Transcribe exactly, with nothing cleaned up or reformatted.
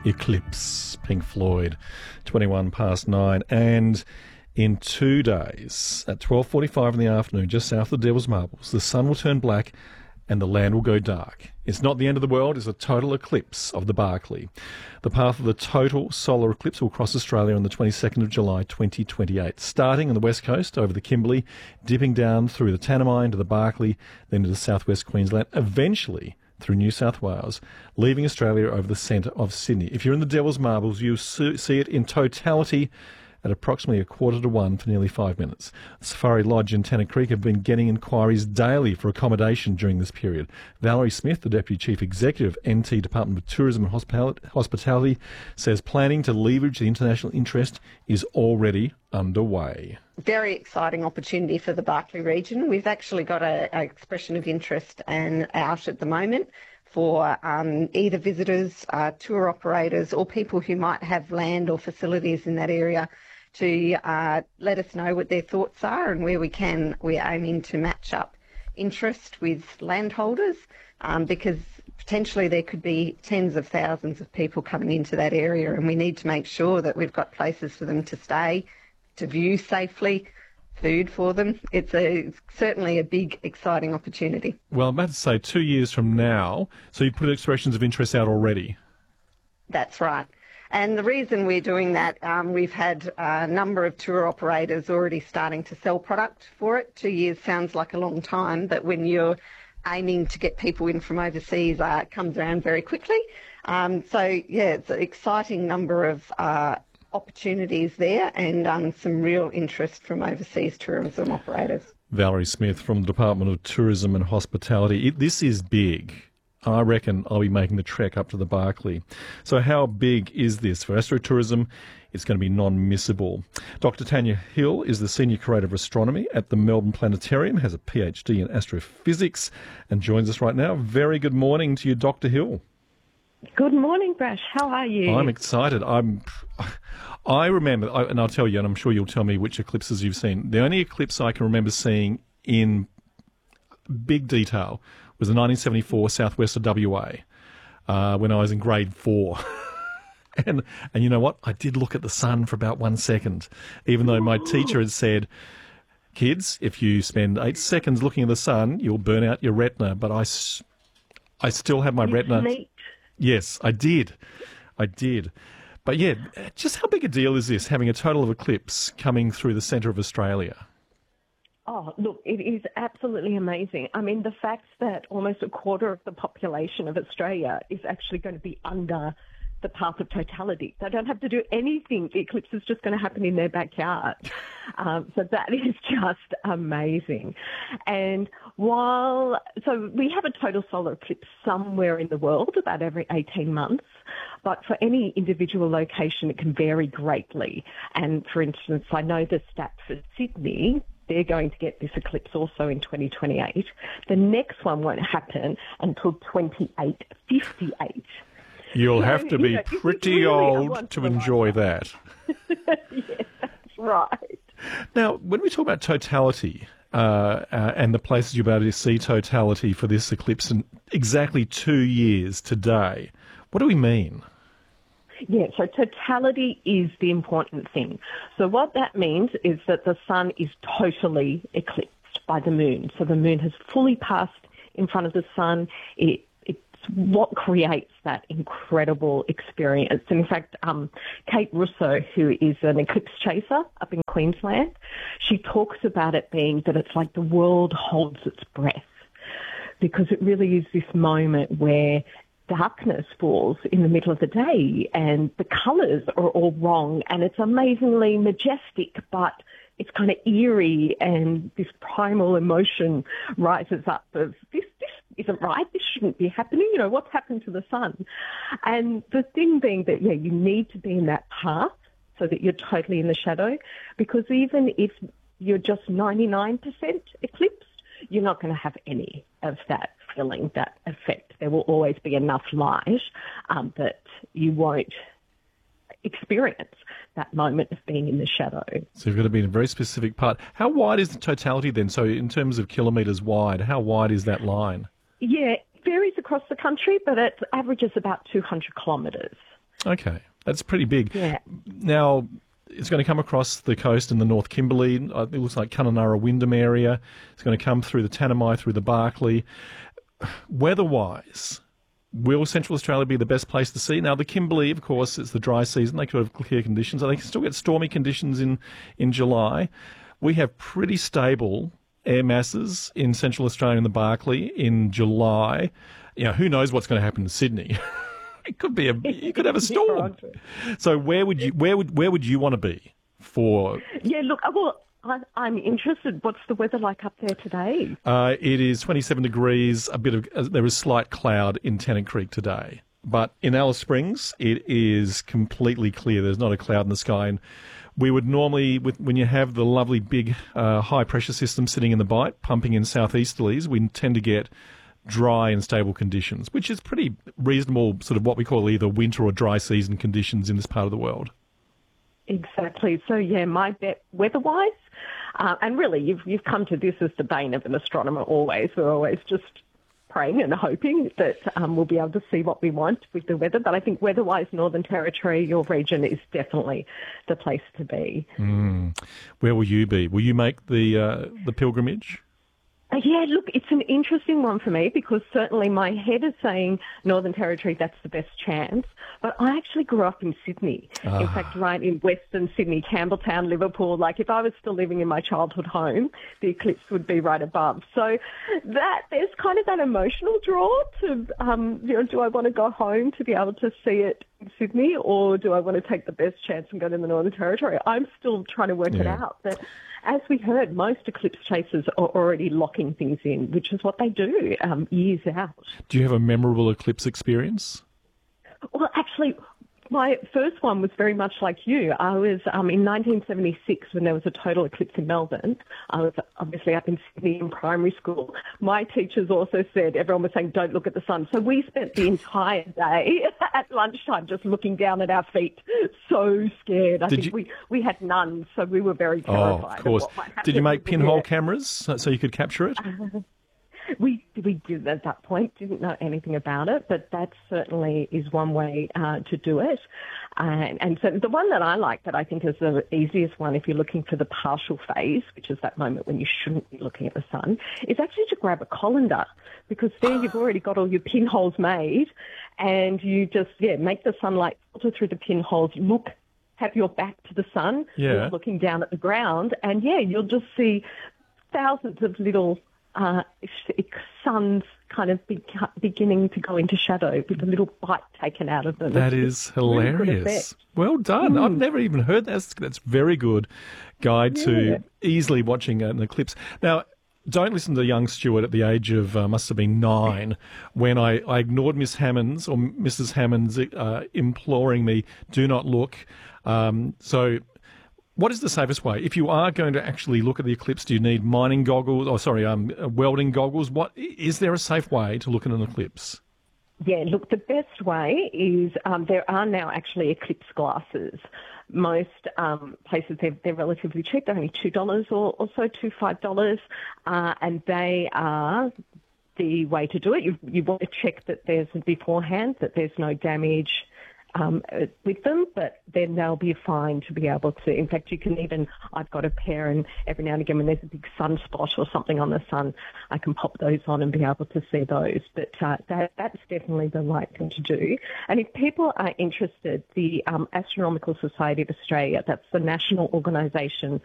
Eclipse, Pink Floyd, twenty-one past nine. And in two days, at twelve forty-five in the afternoon, just south of Devil's Marbles, the sun will turn black and the land will go dark. It's not the end of the world, it's a total eclipse of the Barclay. The path of the total solar eclipse will cross Australia on the twenty-second of July twenty twenty-eight, starting on the west coast over the Kimberley, dipping down through the Tanami into the Barclay, then into southwest Queensland, eventually through New South Wales, leaving Australia over the centre of Sydney. If you're in the Devil's Marbles, you'll see it in totality at approximately a quarter to one for nearly five minutes. Safari Lodge and Tennant Creek have been getting inquiries daily for accommodation during this period. Valerie Smith, the Deputy Chief Executive of N T Department of Tourism and Hospitality, says planning to leverage the international interest is already underway. Very exciting opportunity for the Barclay region. We've actually got an expression of interest and out at the moment for um, either visitors, uh, tour operators, or people who might have land or facilities in that area to uh, let us know what their thoughts are, and where we can, we're aiming to match up interest with landholders, um, because potentially there could be tens of thousands of people coming into that area, and we need to make sure that we've got places for them to stay, to view safely, food for them. It's a it's certainly a big, exciting opportunity. Well, I'm about to say two years from now, so you put expressions of interest out already. That's right. And the reason we're doing that, um, we've had a number of tour operators already starting to sell product for it. Two years sounds like a long time, but when you're aiming to get people in from overseas, uh, it comes around very quickly. Um, so, yeah, it's an exciting number of uh, opportunities there, and um, some real interest from overseas tourism operators. Valerie Smith from the Department of Tourism and Hospitality. It, this is big. I reckon I'll be making the trek up to the Barclay. So how big is this? For astrotourism, it's going to be non-missable. Doctor Tanya Hill is the Senior Curator of Astronomy at the Melbourne Planetarium, has a P H D in astrophysics, and joins us right now. Very good morning to you, Doctor Hill. Good morning, Brash. How are you? I'm excited. I'm. I remember, and I'll tell you, and I'm sure you'll tell me which eclipses you've seen. The only eclipse I can remember seeing in big detail was the nineteen seventy-four southwest of W A uh, when I was in grade four. and and you know what? I did look at the sun for about one second, even though my teacher had said, kids, if you spend eight seconds looking at the sun, you'll burn out your retina. But I, I still have my you retina. Neat. Yes, I did. I did. But yeah, just how big a deal is this, having a total eclipse coming through the centre of Australia? Oh, look, it is absolutely amazing. I mean, the fact that almost a quarter of the population of Australia is actually going to be under the path of totality. They don't have to do anything. The eclipse is just going to happen in their backyard. Um, so that is just amazing. And while, so we have a total solar eclipse somewhere in the world, about every eighteen months. But for any individual location, it can vary greatly. And for instance, I know the stat for Sydney, they're going to get this eclipse also in twenty twenty-eight. The next one won't happen until twenty-eight fifty-eight. You'll so, have to be you know, pretty really old to enjoy that. Yes, that's right. Now, when we talk about totality uh, uh, and the places you'll be able to see totality for this eclipse in exactly two years today, what do we mean? Yeah, so totality is the important thing. So what that means is that the sun is totally eclipsed by the moon. So the moon has fully passed in front of the sun. It, it's what creates that incredible experience. And in fact, um, Kate Russo, who is an eclipse chaser up in Queensland, she talks about it being that it's like the world holds its breath, because it really is this moment where darkness falls in the middle of the day and the colours are all wrong, and it's amazingly majestic, but it's kind of eerie, and this primal emotion rises up of this, this isn't right, this shouldn't be happening, you know, what's happened to the sun? And the thing being that, yeah, you need to be in that path so that you're totally in the shadow, because even if you're just ninety-nine percent eclipsed, you're not going to have any of that feeling, that effect. There will always be enough light um, that you won't experience that moment of being in the shadow. So you've got to be in a very specific part. How wide is the totality then? So in terms of kilometres wide, how wide is that line? Yeah, it varies across the country, but it averages about two hundred kilometres. Okay, that's pretty big. Yeah. Now, it's going to come across the coast in the North Kimberley. It looks like Kununurra, Wyndham area. It's going to come through the Tanami, through the Barkly. Weather-wise, will Central Australia be the best place to see? Now, the Kimberley, of course, it's the dry season. They could have clear conditions. They can still get stormy conditions in, in July. We have pretty stable air masses in Central Australia and the Barkly in July. You know, who knows what's going to happen in Sydney? It could be a. You could have a storm. So where would you where would where would you want to be for? Yeah, look, well, I, I'm interested. What's the weather like up there today? Uh, it is twenty-seven degrees. A bit of uh, there is slight cloud in Tennant Creek today, but in Alice Springs it is completely clear. There's not a cloud in the sky. And we would normally, with, when you have the lovely big uh, high pressure system sitting in the bight, pumping in southeasterlies, we tend to get dry and stable conditions, which is pretty reasonable, sort of what we call either winter or dry season conditions in this part of the world. Exactly. So, yeah, my bet weather-wise, uh, and really you've, you've come to this as the bane of an astronomer always. We're always just praying and hoping that um, we'll be able to see what we want with the weather. But I think weather-wise, Northern Territory, your region is definitely the place to be. Mm. Where will you be? Will you make the uh, the pilgrimage? Yeah, look, it's an interesting one for me because certainly my head is saying Northern Territory, that's the best chance. But I actually grew up in Sydney. Ah. In fact, right in Western Sydney, Campbelltown, Liverpool. Like if I was still living in my childhood home, the eclipse would be right above. So that there's kind of that emotional draw to, um, you know, do I want to go home to be able to see it in Sydney or do I want to take the best chance and go to the Northern Territory? I'm still trying to work yeah. it out. But as we heard, most eclipse chasers are already locking things in, which is what they do um, years out. Do you have a memorable eclipse experience? Well, actually, my first one was very much like you. I was um, in nineteen seventy-six when there was a total eclipse in Melbourne. I was obviously up in Sydney in primary school. My teachers also said, everyone was saying, don't look at the sun. So we spent the entire day at lunchtime just looking down at our feet, so scared. I Did think you... we, we had none, so we were very terrified. Oh, of course. Of what might happen. Did you make pinhole cameras so you could capture it? Uh, We we did at that point, didn't know anything about it, but that certainly is one way uh, to do it. And, and so the one that I like that I think is the easiest one if you're looking for the partial phase, which is that moment when you shouldn't be looking at the sun, is actually to grab a colander because there you've already got all your pinholes made and you just, yeah, make the sunlight filter through the pinholes, look, have your back to the sun, yeah. looking down at the ground, and yeah, you'll just see thousands of little Uh, suns kind of be, beginning to go into shadow with a little bite taken out of them. That is hilarious. Really well done. Mm. I've never even heard that. That's, that's very good guide yeah. to easily watching an eclipse. Now, don't listen to young Stuart at the age of, uh, must have been nine, when I, I ignored Miss Hammond's or Missus Hammond's uh, imploring me, do not look. Um, so... What is the safest way? If you are going to actually look at the eclipse, do you need mining goggles, or sorry, um, welding goggles? What is there a safe way to look at an eclipse? Yeah, look, the best way is um, there are now actually eclipse glasses. Most um, places, they're, they're relatively cheap. They're only two dollars or, or so, two dollars, five dollars, uh, and they are the way to do it. You, you want to check that there's beforehand, that there's no damage Um, with them, but then they'll be fine to be able to. In fact, you can even, I've got a pair, and every now and again when there's a big sunspot or something on the sun, I can pop those on and be able to see those. But uh, that, that's definitely the right thing to do. And if people are interested, the um, Astronomical Society of Australia, that's the national organisation